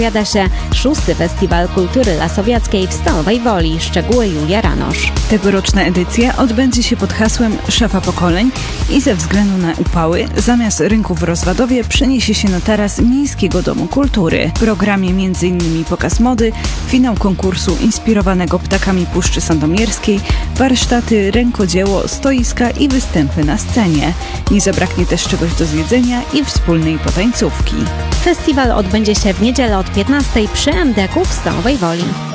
Zapowiada się 6. Festiwal Kultury Lasowiackiej w Stalowej Woli. Szczegóły Julia Ranosz. Tegoroczna edycja odbędzie się pod hasłem Szafa Pokoleń i ze względu na upały zamiast rynku w Rozwadowie przeniesie się na taras Miejskiego Domu Kultury. W programie m.in. pokaz mody, finał konkursu inspirowanego ptakami Puszczy Sandomierskiej, warsztaty, rękodzieło, stoiska i występy na scenie. Nie zabraknie też czegoś do zjedzenia i wspólnej potańcówki. Festiwal odbędzie się w niedzielę od 15 przy MDK w Stalowej Woli.